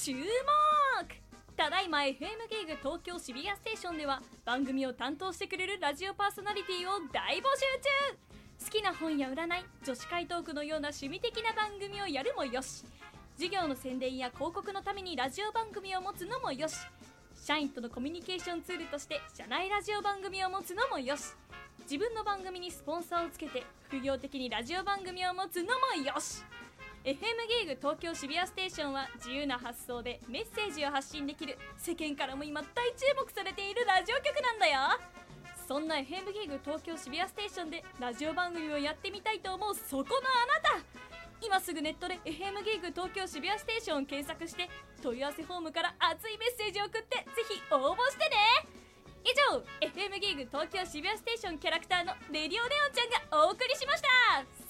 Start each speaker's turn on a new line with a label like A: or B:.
A: 注目。ただいま FM ゲーグ東京渋谷ステーションでは番組を担当してくれるラジオパーソナリティを大募集中。好きな本や占い、女子会トークのような趣味的な番組をやるもよし、事業の宣伝や広告のためにラジオ番組を持つのもよし、社員とのコミュニケーションツールとして社内ラジオ番組を持つのもよし、自分の番組にスポンサーをつけて副業的にラジオ番組を持つのもよし。 FM ゲーグ東京渋谷ステーションは自由な発想でメッセージを発信できる、世間からも今大注目されているラジオ局なんだよ。そんな FM ゲーグ東京渋谷ステーションでラジオ番組をやってみたいと思うそこのあなた、今すぐネットで FM ゲーグ東京渋谷ステーションを検索して問い合わせフォームから熱いメッセージを送ってぜひ応募してね。以上 FM ゲーグ東京渋谷ステーションキャラクターのレディオネオンちゃんがお送りしました。